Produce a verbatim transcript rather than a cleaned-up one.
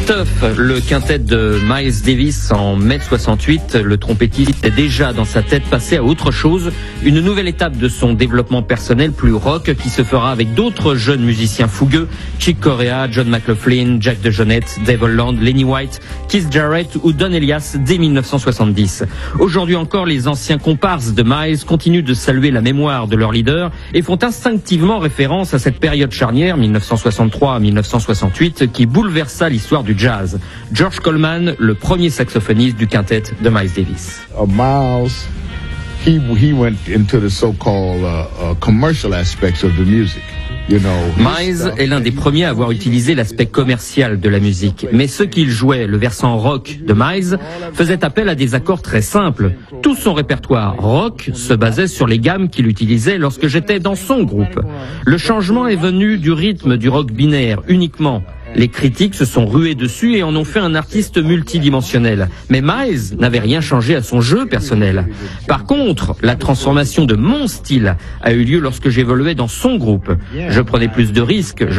Stuff, le quintet de Miles Davis en mai soixante-huit, le trompettiste est déjà dans sa tête passé à autre chose, une nouvelle étape de son développement personnel plus rock qui se fera avec d'autres jeunes musiciens fougueux, Chick Corea, John McLaughlin, Jack DeJohnette, Dave Holland, Lenny White, Keith Jarrett ou Don Elias dès mille neuf cent soixante-dix. Aujourd'hui encore, les anciens comparses de Miles continuent de saluer la mémoire de leur leader et font instinctivement référence à cette période charnière mille neuf cent soixante-trois à mille neuf cent soixante-huit qui bouleversa l'histoire du jazz. George Coleman, le premier saxophoniste du quintet de Miles Davis. Uh, Miles, he he went into the so-called uh, uh, commercial aspects of the music. You know, Miles est l'un des premiers à avoir utilisé l'aspect commercial de la musique. Mais ce qu'il jouait, le versant rock de Miles, faisait appel à des accords très simples. Tout son répertoire rock se basait sur les gammes qu'il utilisait lorsque j'étais dans son groupe. Le changement est venu du rythme du rock binaire uniquement. Les critiques se sont rués dessus et en ont fait un artiste multidimensionnel. Mais Miles n'avait rien changé à son jeu personnel. Par contre, la transformation de mon style a eu lieu lorsque j'évoluais dans son groupe. Je prenais plus de risques.